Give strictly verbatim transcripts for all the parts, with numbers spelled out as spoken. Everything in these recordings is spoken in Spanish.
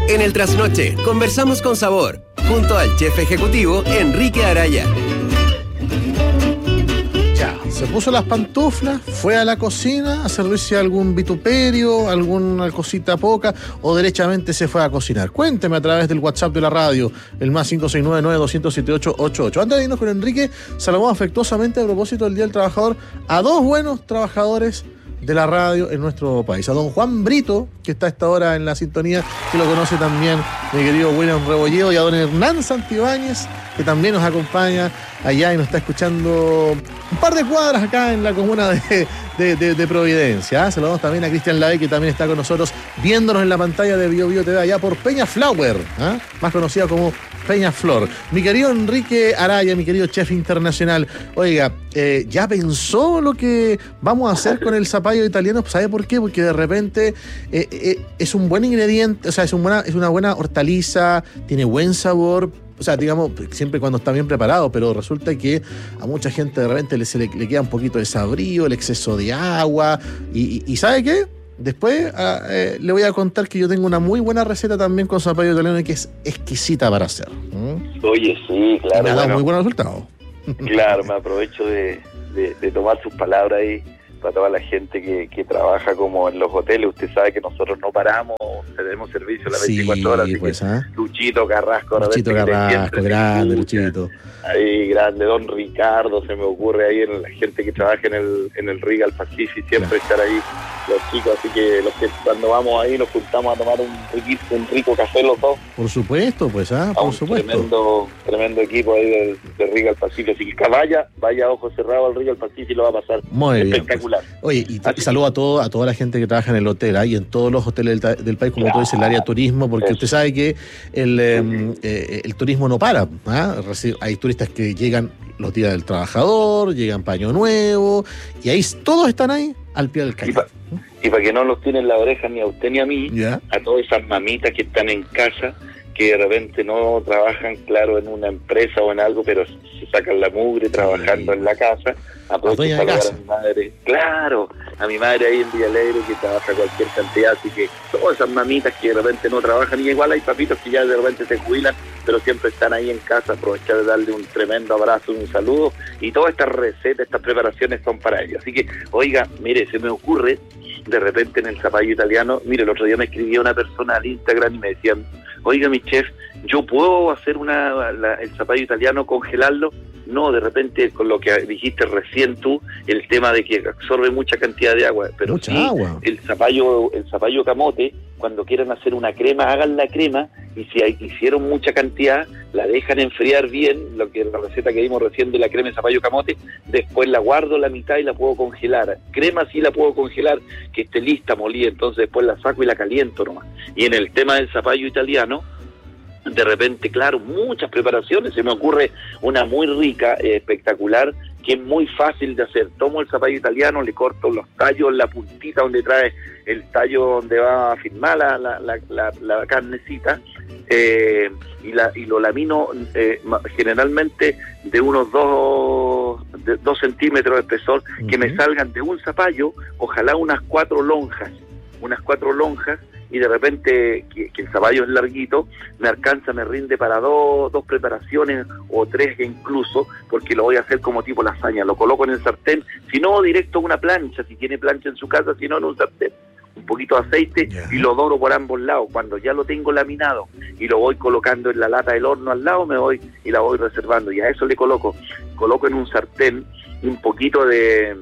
En el Trasnoche, conversamos con sabor, junto al chef ejecutivo Enrique Araya. Ya, se puso las pantuflas, fue a la cocina a servirse algún vituperio, alguna cosita poca, o derechamente se fue a cocinar. Cuénteme a través del WhatsApp de la radio, el más cinco seis nueve nueve dos cero siete ocho ocho ocho. Antes de irnos con Enrique, saludamos afectuosamente a propósito del Día del Trabajador a dos buenos trabajadores de la radio en nuestro país. A don Juan Brito, que está a esta hora en la sintonía, que lo conoce también mi querido William Rebolledo, y a don Hernán Santibáñez, que también nos acompaña allá y nos está escuchando un par de cuadras acá en la comuna de, de, de, de Providencia. ¿eh? Saludamos también a Cristian Lae, que también está con nosotros viéndonos en la pantalla de Bio Bio T V allá por Peña Flower, ¿eh? más conocida como Peña Flor. Mi querido Enrique Araya, mi querido chef internacional, oiga, eh, ¿ya pensó lo que vamos a hacer con el zapallo italiano? ¿Sabe por qué? Porque de repente eh, eh, es un buen ingrediente, o sea, es, un buena, es una buena hortaliza, tiene buen sabor. O sea, digamos, siempre cuando está bien preparado, pero resulta que a mucha gente de repente le, se le, le queda un poquito de sabrío, el exceso de agua, y, y, y ¿sabe qué? Después eh, le voy a contar que yo tengo una muy buena receta también con zapallo italiano que es exquisita para hacer. ¿Mm? Oye, sí, claro. Me ha dado bueno, muy buenos resultados. Claro, me aprovecho de, de, de tomar sus palabras ahí para toda la gente que, que trabaja como en los hoteles. Usted sabe que nosotros no paramos, tenemos servicio a las veinticuatro sí, horas. Así pues, que ¿eh? Luchito Carrasco. Luchito Carrasco, grande Luchito. Ahí, grande, don Ricardo, se me ocurre ahí, en la gente que trabaja en el en el Regal Pacific, siempre claro. Estar ahí los chicos, así que los que cuando vamos ahí nos juntamos a tomar un rico, un rico café los dos. Por supuesto, pues, ah, por supuesto. Tremendo, tremendo equipo ahí del, del Regal Pacific, así que vaya, vaya ojos cerrados al Regal Pacific y lo va a pasar muy espectacular. Bien, pues. Oye, y, y saludo a todo, a toda la gente que trabaja en el hotel, ¿eh? Y en todos los hoteles del, del país, como claro. Tú dices, el área turismo, porque eso. Usted sabe que el, eh, eh, el turismo no para, ¿eh? Hay turistas que llegan los días del trabajador, llegan para Año Nuevo, y ahí todos están ahí al pie del cañón. Y para que no los tienen la oreja ni a usted ni a mí, ¿ya? A todas esas mamitas que están en casa, que de repente no trabajan, claro, en una empresa o en algo, pero se sacan la mugre trabajando sí. En la casa. Aprovecho para saludar a mi madre, claro, a mi madre ahí en Villalegre, que trabaja cualquier cantidad, así que todas esas mamitas que de repente no trabajan, y igual hay papitos que ya de repente se jubilan, pero siempre están ahí en casa. Aprovechar de darle un tremendo abrazo, un saludo, y todas estas recetas, estas preparaciones son para ellos. Así que, oiga, mire, se me ocurre de repente en el zapallo italiano, mire, el otro día me escribía una persona al Instagram y me decían, oiga, mi chef, ¿yo puedo hacer una la, el zapallo italiano, congelarlo? No, de repente, con lo que dijiste recién tú, el tema de que absorbe mucha cantidad de agua, pero mucha sí, agua. el zapallo, el zapallo camote, cuando quieran hacer una crema, hagan la crema, y si hay, hicieron mucha cantidad, la dejan enfriar bien, lo que la receta que dimos recién de la crema de zapallo camote, después la guardo la mitad y la puedo congelar. Crema sí la puedo congelar, que esté lista, molida, entonces después la saco y la caliento nomás. Y en el tema del zapallo italiano, de repente, claro, muchas preparaciones. Se me ocurre una muy rica, eh, espectacular, que es muy fácil de hacer. Tomo el zapallo italiano, le corto los tallos, la puntita donde trae el tallo donde va a firmar la, la, la, la, la carnecita, eh, y, la, y lo lamino eh, generalmente de unos dos, de dos centímetros de espesor, uh-huh. Que me salgan de un zapallo, ojalá unas cuatro lonjas, unas cuatro lonjas, y de repente que, que el zapallo es larguito, me alcanza, me rinde para dos, dos preparaciones o tres incluso, porque lo voy a hacer como tipo lasaña. Lo coloco en el sartén, si no directo a una plancha, si tiene plancha en su casa, si no en un sartén, un poquito de aceite, yeah. Y lo doro por ambos lados. Cuando ya lo tengo laminado y lo voy colocando en la lata del horno al lado, me voy y la voy reservando, y a eso le coloco coloco en un sartén un poquito de,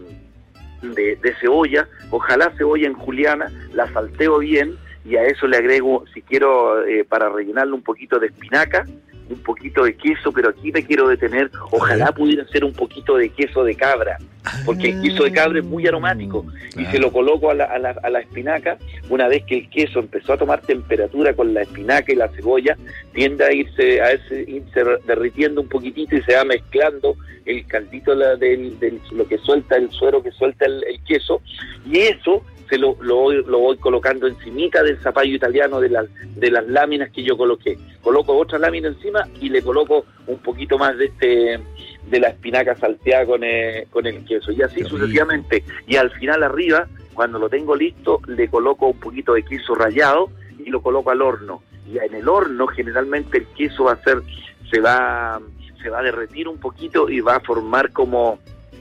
de, de cebolla, ojalá cebolla en juliana, la salteo bien, y a eso le agrego, si quiero, eh, para rellenarlo, un poquito de espinaca, un poquito de queso, pero aquí me quiero detener, ojalá pudiera ser un poquito de queso de cabra, porque el queso de cabra es muy aromático, y se lo coloco a la, a, la, a la espinaca. Una vez que el queso empezó a tomar temperatura con la espinaca y la cebolla, tiende a irse a ese, irse derritiendo un poquitito, y se va mezclando el caldito la, del, del, lo que suelta, el suero que suelta el, el queso, y eso se lo, lo, voy, lo voy colocando encimita del zapallo italiano, de las de las láminas que yo coloqué. Coloco otra lámina encima y le coloco un poquito más de este de la espinaca salteada con, eh, con el queso, y así sucesivamente. Y al final arriba, cuando lo tengo listo, le coloco un poquito de queso rallado y lo coloco al horno. y en el horno generalmente el queso va a ser, se va, se va a derretir un poquito y va a formar como,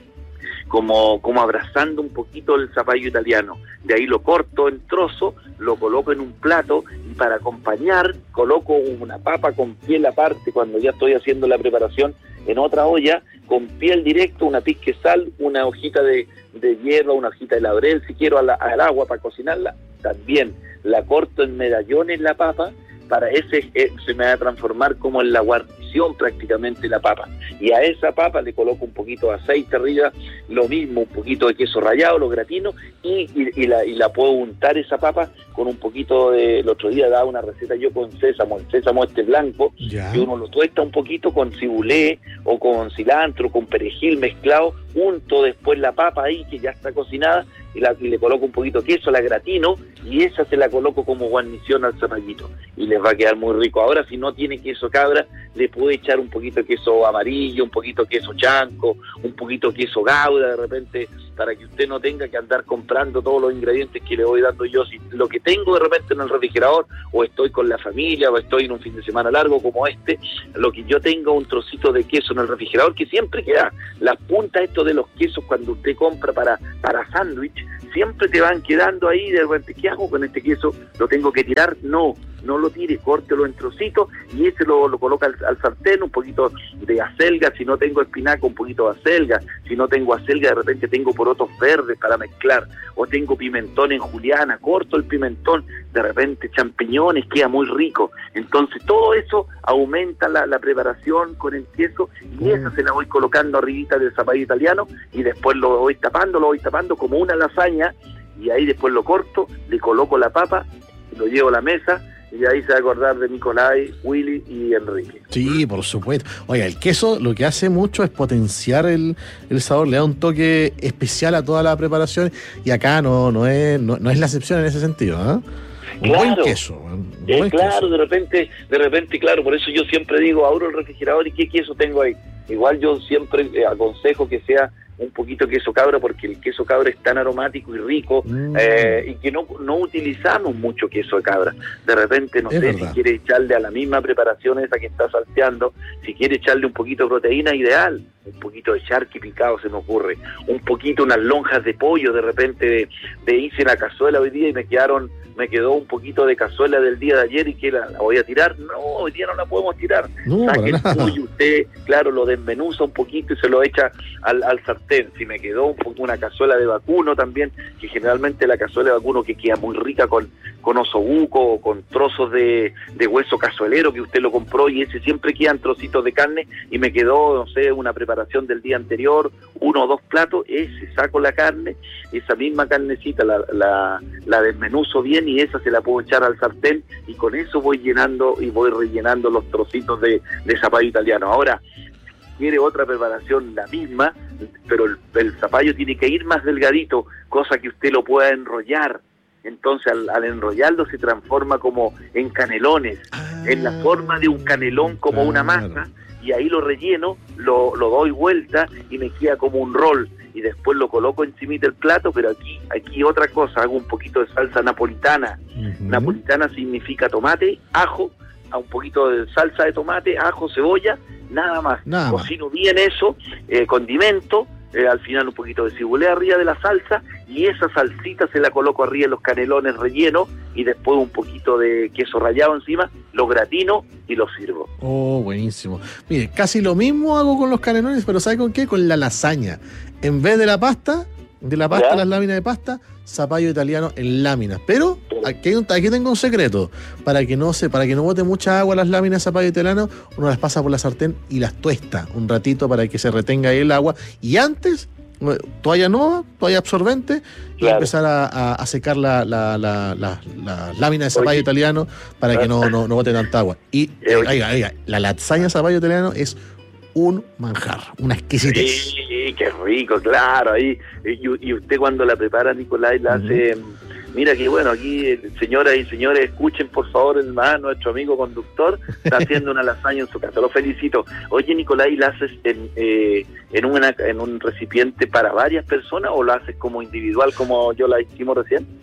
como, como abrazando un poquito el zapallo italiano. De ahí lo corto en trozos, lo coloco en un plato y para acompañar coloco una papa con piel aparte cuando ya estoy haciendo la preparación en otra olla, con piel directo, una pizca de sal, una hojita de, de hierba, una hojita de laurel, si quiero, a la, al agua para cocinarla, también la corto en medallones la papa, para ese eh, se me va a transformar como en la guarnición prácticamente la papa, y a esa papa le coloco un poquito de aceite arriba, lo mismo, un poquito de queso rallado, lo gratino, y, y, y, la, y la puedo untar esa papa con un poquito de, el otro día daba una receta yo con sésamo, el sésamo este blanco, ya. que uno lo tuesta un poquito con cibulé o con cilantro, con perejil mezclado, unto después la papa ahí que ya está cocinada y, la, y le coloco un poquito de queso, la gratino y esa se la coloco como guarnición al zapallito y les va a quedar muy rico. Ahora si no tiene queso cabra, le puede echar un poquito de queso amarillo, un poquito de queso chanco, un poquito de queso gouda de repente, para que usted no tenga que andar comprando todos los ingredientes que le voy dando yo. Si lo que tengo de repente en el refrigerador, o estoy con la familia, o estoy en un fin de semana largo como este, lo que yo tengo un trocito de queso en el refrigerador, que siempre queda, las puntas esto de los quesos cuando usted compra para, para sándwich, siempre te van quedando ahí, de repente, ¿qué hago con este queso? ¿Lo tengo que tirar? No, no lo tire, córtelo en trocitos y ese lo, lo coloca al, al sartén, un poquito de acelga, si no tengo espinaca, un poquito de acelga, si no tengo acelga, de repente tengo porotos verdes para mezclar, o tengo pimentón en juliana, corto el pimentón, de repente champiñones, queda muy rico. Entonces todo eso aumenta la, la preparación con el queso y esa se la voy colocando arribita del zapallo italiano y después lo voy tapando, lo voy tapando como una lasaña y ahí después lo corto, le coloco la papa, lo llevo a la mesa. Y ahí se va a acordar de Nicolai, Willy y Enrique. Sí, por supuesto. Oiga, el queso lo que hace mucho es potenciar el, el sabor, le da un toque especial a toda la preparación y acá no, no, es, no, no es la excepción en ese sentido, ¿eh? Un claro, buen queso. Un eh, buen claro, queso. de repente, de repente, claro, por eso yo siempre digo, abro el refrigerador y ¿qué queso tengo ahí? Igual yo siempre eh, aconsejo que sea un poquito queso cabra porque el queso cabra es tan aromático y rico mm. eh, y que no, no utilizamos mucho queso de cabra. De repente, no es sé, verdad. Si quiere echarle a la misma preparación esa que está salteando, si quiere echarle un poquito de proteína, ideal. Un poquito de charqui picado se me ocurre. Un poquito, unas lonjas de pollo, de repente de, de hice la cazuela hoy día y me quedaron me quedó un poquito de cazuela del día de ayer y que la, la voy a tirar. No, hoy día no la podemos tirar. No, Saque el nada. pollo, usted, claro, lo desmenuza un poquito y se lo echa al, al sartén. Si me quedó un poco una cazuela de vacuno también, que generalmente la cazuela de vacuno que queda muy rica con, con osobuco o con trozos de, de hueso cazuelero que usted lo compró y ese siempre quedan trocitos de carne y me quedó, no sé, una preparación del día anterior, uno o dos platos, ese saco la carne, esa misma carnecita la, la, la desmenuzo bien y esa se la puedo echar al sartén y con eso voy llenando y voy rellenando los trocitos de, de zapallo italiano. Ahora, si quiere otra preparación, la misma, pero el, el zapallo tiene que ir más delgadito, cosa que usted lo pueda enrollar. Entonces al, al enrollarlo se transforma como en canelones, ah, en la forma de un canelón como claro. Una masa, y ahí lo relleno, lo, lo doy vuelta y me queda como un rol y después lo coloco encima del plato, pero aquí aquí otra cosa, hago un poquito de salsa napolitana. Uh-huh. Napolitana significa tomate, ajo, a un poquito de salsa de tomate, ajo, cebolla, nada más. Nada Cocino más. Bien eso, eh, condimento, eh, al final un poquito de cibulé arriba de la salsa y esa salsita se la coloco arriba de los canelones rellenos y después un poquito de queso rallado encima, lo gratino y lo sirvo. Oh, buenísimo. Mire, casi lo mismo hago con los canelones, pero ¿sabe con qué? Con la lasaña. En vez de la pasta, de la pasta, ¿ya? Las láminas de pasta, zapallo italiano en láminas. Pero aquí, aquí tengo un secreto. Para que no se, para que no bote mucha agua las láminas de zapallo italiano, uno las pasa por la sartén y las tuesta un ratito para que se retenga ahí el agua. Y antes, toalla nueva, toalla absorbente, claro. Y empezar a, a, a secar la, la, la, la, la lámina de zapallo Oye. Italiano para que no, no, no bote tanta agua. Y eh, oiga, oiga, la lasaña de zapallo italiano es un manjar, una exquisitez. Sí, qué rico, claro. Ahí, y, y usted cuando la prepara, Nicolai, la uh-huh. hace... Mira que bueno, aquí señoras y señores, escuchen por favor el más, nuestro amigo conductor, está haciendo una lasaña en su casa, lo felicito. Oye, Nicolai, ¿la haces en, eh, en, una, en un recipiente para varias personas o la haces como individual como yo la hicimos recién? No,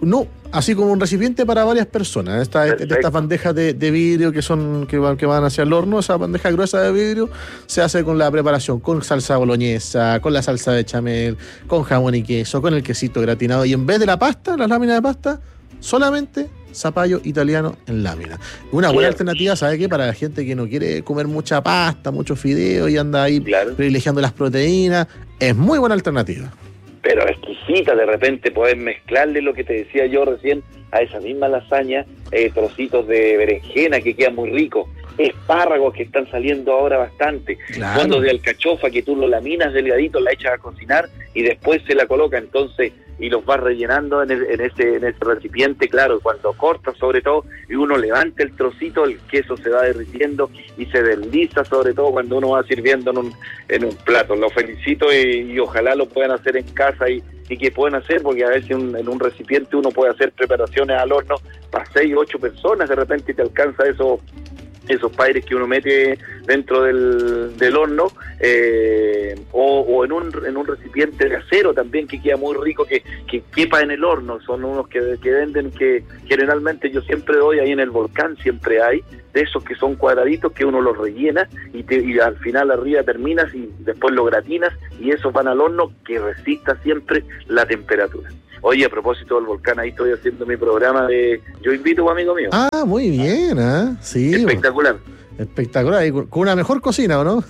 así como un recipiente para varias personas. Esta, de estas bandejas de, de vidrio que son que van, que van hacia el horno, esa bandeja gruesa de vidrio se hace con la preparación, con salsa boloñesa, con la salsa de chamel, con jamón y queso, con el quesito gratinado, y en vez de la pasta, las láminas de pasta, solamente zapallo italiano en lámina. Una buena claro. alternativa, ¿sabe qué? Para la gente que no quiere comer mucha pasta, muchos fideos y anda ahí claro. privilegiando las proteínas, es muy buena alternativa. Pero exquisita, de repente poder mezclarle lo que te decía yo recién a esa misma lasaña, eh, trocitos de berenjena que quedan muy ricos, espárragos que están saliendo ahora bastante, claro. fondos de alcachofa que tú lo laminas delgadito, la echas a cocinar y después se la coloca, entonces, y los vas rellenando en, el, en ese en ese recipiente, claro, cuando cortas sobre todo, y uno levanta el trocito, el queso se va derritiendo y se desliza, sobre todo cuando uno va sirviendo en un, en un plato. Lo felicito y, y ojalá lo puedan hacer en casa y, y que puedan hacer, porque a veces un, en un recipiente uno puede hacer preparaciones al horno para seis, ocho personas, de repente te alcanza eso, esos paires que uno mete dentro del, del horno, eh, o, o en un en un recipiente de acero también que queda muy rico, que, que quepa en el horno. Son unos que, que venden, que generalmente yo siempre doy ahí en el Volcán, siempre hay de esos que son cuadraditos que uno los rellena y, te, y al final arriba terminas y después lo gratinas y esos van al horno, que resista siempre la temperatura. Oye, a propósito del Volcán, ahí estoy haciendo mi programa de Yo Invito, amigo mío. Ah, muy bien, ¿eh? Sí. Espectacular. Espectacular, y con una mejor cocina, ¿o no?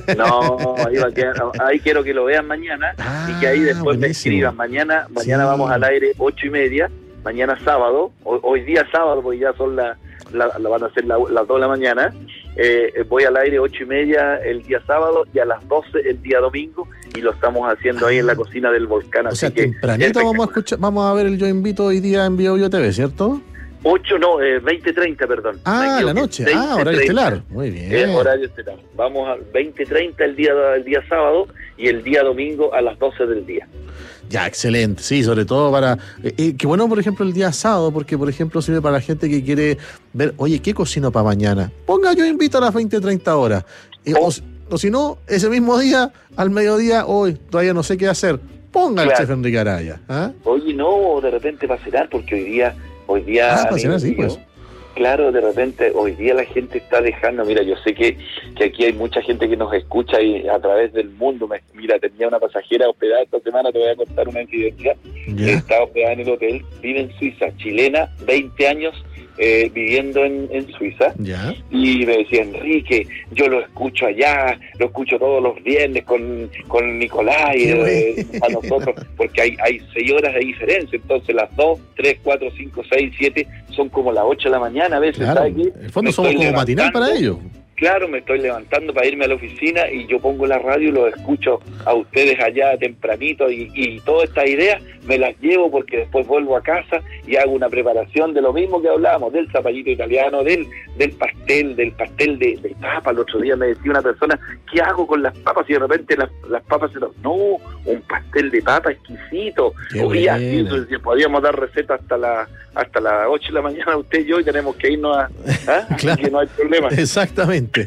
No, ahí, va a quedar, ahí quiero que lo vean mañana ah, y que ahí después buenísimo. me escriban. Mañana mañana sí. vamos al aire ocho y media, mañana sábado, hoy, hoy día sábado, porque ya son las, la, la, van a ser la, las dos de la mañana. Eh, voy al aire ocho y media el día sábado y a las doce el día domingo, y lo estamos haciendo ahí en la cocina del Volcán. O así sea, que tempranito vamos a escuchar, vamos a ver el Yo Invito hoy día en Bio Bio T V, ¿cierto? ocho, no, eh, veinte treinta, perdón. Ah, la noche, veinte, ah, horario treinta. Estelar, muy bien. Eh, horario estelar. Vamos a veinte treinta el día, el día sábado y el día domingo a las doce del día. Ya, excelente, sí, sobre todo para... Eh, qué bueno, por ejemplo, el día sábado, porque, por ejemplo, sirve para la gente que quiere ver, oye, ¿qué cocino para mañana? Ponga Yo Invito a las veinte treinta horas. Eh, oh. O, o si no, ese mismo día, al mediodía, hoy todavía no sé qué hacer, ponga claro. el chef Enrique Araya. ¿Ah? Oye, no, de repente va a cenar, porque hoy día... Hoy día, ah, para cenar, sí, pues. Claro, de repente, hoy día la gente está dejando, mira, yo sé que, que aquí hay mucha gente que nos escucha y a través del mundo, me, mira, tenía una pasajera hospedada esta semana, te voy a contar una incidencia, yeah. está hospedada en el hotel, vive en Suiza, chilena, veinte años, eh, viviendo en, en Suiza, yeah. y me decía, Enrique, yo lo escucho allá, lo escucho todos los viernes con, con Nicolás y eh, a nosotros, porque hay, hay seis horas de diferencia, entonces las dos, tres, cuatro, cinco, seis, siete son como las ocho de la mañana a veces. Claro, ¿sabes qué? En el fondo somos como matinal para ellos. Claro, me estoy levantando para irme a la oficina y yo pongo la radio y los escucho a ustedes allá tempranito y, y todas estas ideas me las llevo, porque después vuelvo a casa y hago una preparación de lo mismo que hablábamos, del zapallito italiano, del del pastel, del pastel de, de papa. El otro día me decía una persona, ¿qué hago con las papas? Y de repente las, las papas se lo... No, un pastel de papa exquisito. Hoy así, podríamos dar receta hasta la hasta las ocho de la mañana usted y yo, y tenemos que irnos a... ¿ah? Claro. Que no hay problema. Exactamente.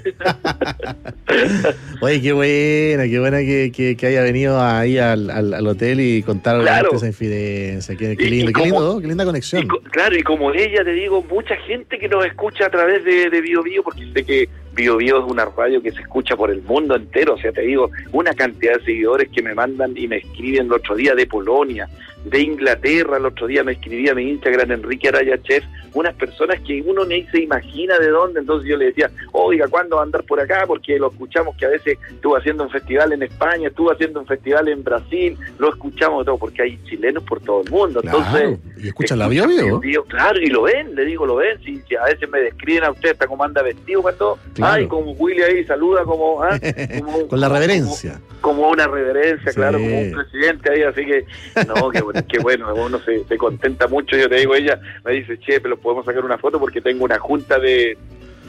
Oye, qué buena, qué buena que, que, que haya venido ahí al, al, al hotel y contar claro. esa infidencia. Qué, qué lindo, y, y qué, como, lindo, qué linda conexión. Y, claro, y como ella, te digo, mucha gente que nos escucha a través de, de Bio Bio, porque sé que Bio Bio es una radio que se escucha por el mundo entero. O sea, te digo, una cantidad de seguidores que me mandan y me escriben el otro día de Polonia, de Inglaterra. El otro día me escribía mi Instagram, Enrique Araya Chef, unas personas que uno ni se imagina de dónde. Entonces yo le decía, oiga, ¿cuándo va a andar por acá? Porque lo escuchamos que a veces estuvo haciendo un festival en España, estuvo haciendo un festival en Brasil, lo escuchamos todo, porque hay chilenos por todo el mundo. Claro. Entonces, y escuchan la Bio Bio. Bio, claro, y lo ven, le digo, lo ven. Si, si a veces me describen a usted hasta cómo anda vestido, cuando claro. ay, como Willy ahí saluda como, ¿ah? como con la reverencia. Como, como una reverencia, sí. claro, como un presidente ahí, así que, no, qué bueno, qué bueno, uno se, se contenta mucho. Yo te digo, ella me dice, che, pero podemos sacar una foto porque tengo una junta de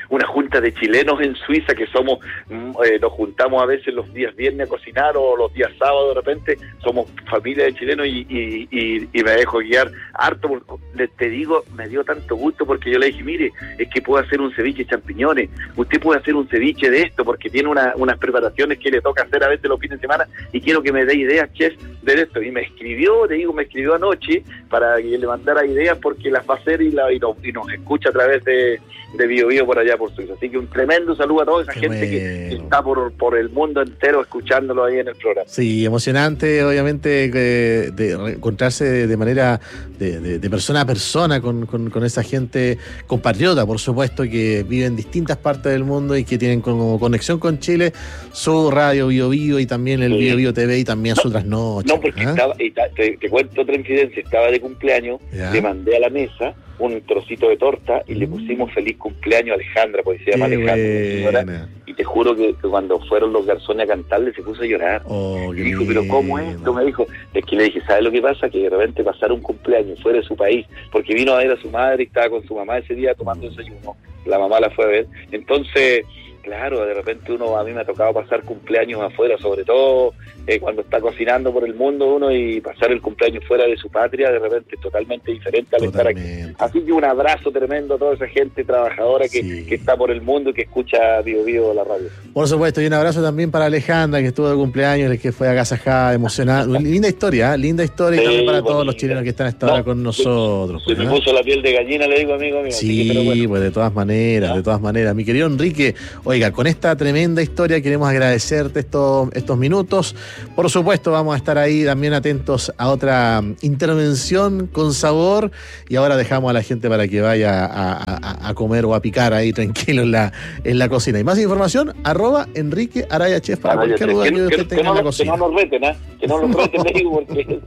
una junta de chilenos en Suiza que somos, eh, nos juntamos a veces los días viernes a cocinar o los días sábados de repente, somos familia de chilenos y, y, y, y me dejo guiar harto. Porque, te digo, me dio tanto gusto porque yo le dije, mire, es que puedo hacer un ceviche de champiñones, usted puede hacer un ceviche de esto porque tiene una, unas preparaciones que le toca hacer a veces los fines de semana y quiero que me dé ideas, chef, de esto. Y me escribió, te digo, me escribió anoche para que le mandara ideas porque las va a hacer y, la, y, nos, y nos escucha a través de, de Bio Bio por allá por Suiza. Así que un tremendo saludo a toda esa Qué gente bueno. que está por, por el mundo entero escuchándolo ahí en el programa. Sí, emocionante, obviamente, de, de encontrarse de, de manera de, de, de persona a persona con, con, con esa gente compatriota, por supuesto, que vive en distintas partes del mundo y que tienen como conexión con Chile su radio Bio Bio y también el sí. Bio Bio T V y también no, su trasnoche. No, porque ¿eh? estaba, y te, te cuento otra incidencia, estaba de cumpleaños, ya. le mandé a la mesa un trocito de torta y mm. le pusimos feliz cumpleaños a Alejandra, porque se llama Alejandra, y te juro que, que cuando fueron los garzones a cantarle se puso a llorar. Oh, y dijo, pero ¿cómo es esto? Me dijo, es que le dije, ¿sabes lo que pasa? Que de repente pasar un cumpleaños fuera de su país, porque vino a ver a su madre y estaba con su mamá ese día tomando desayuno, la mamá la fue a ver, entonces... Claro, de repente uno, a mí me ha tocado pasar cumpleaños afuera, sobre todo eh, cuando está cocinando por el mundo uno y pasar el cumpleaños fuera de su patria, de repente es totalmente diferente al totalmente. estar aquí. Así que un abrazo tremendo a toda esa gente trabajadora que, sí. que está por el mundo y que escucha Bio Bio la radio. Por supuesto, y un abrazo también para Alejandra, que estuvo de cumpleaños, que fue a Casajá, emocionada. Linda historia, ¿eh? linda historia sí, y también para bonita. Todos los chilenos que están hasta no, ahora con nosotros. Se, pues, se me puso la piel de gallina, le digo, amigo mío. Sí, que, pero bueno. pues de todas maneras, ¿no? de todas maneras. Mi querido Enrique, oiga, con esta tremenda historia queremos agradecerte estos, estos minutos. Por supuesto, vamos a estar ahí también atentos a otra intervención con sabor y ahora dejamos a la gente para que vaya a, a, a comer o a picar ahí tranquilo en la, en la cocina. Y más información, arroba Enrique Araya Chef para Araya cualquier duda que, que usted que, tenga que no, en la cocina. Que no nos reten, ¿eh? Que no nos reten, me digo, porque...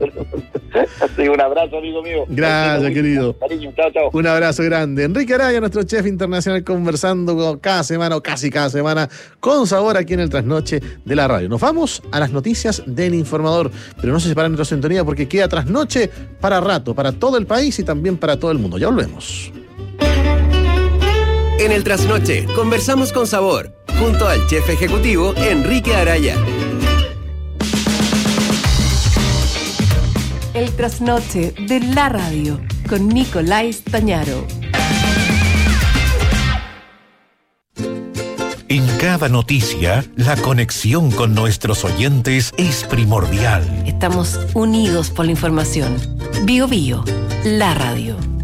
Así, un abrazo, amigo mío. Gracias, querido. Cariño, chao, chao. Un abrazo grande. Enrique Araya, nuestro chef internacional, conversando cada semana o casi cada semana con sabor aquí en el Trasnoche de la radio. Nos vamos a las noticias del Informador, pero no se separen de nuestra sintonía porque queda Trasnoche para rato, para todo el país y también para todo el mundo. Ya volvemos. En el Trasnoche conversamos con sabor junto al chef ejecutivo Enrique Araya. El Trasnoche de la radio con Nicolás Tañaro. En cada noticia, la conexión con nuestros oyentes es primordial. Estamos unidos por la información. Bio Bio, la radio.